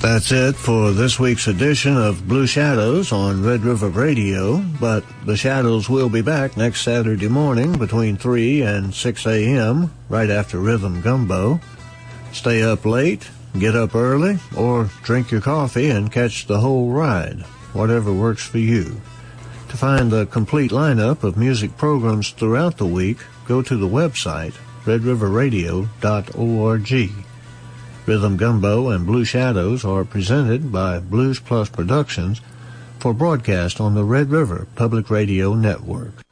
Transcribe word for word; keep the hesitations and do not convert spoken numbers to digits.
That's it for this week's edition of Blue Shadows on Red River Radio, but the Shadows will be back next Saturday morning between three and six a.m., right after Rhythm Gumbo. Stay up late, get up early, or drink your coffee and catch the whole ride, whatever works for you. To find the complete lineup of music programs throughout the week, go to the website, red river radio dot org. Rhythm Gumbo and Blue Shadows are presented by Blues Plus Productions for broadcast on the Red River Public Radio Network.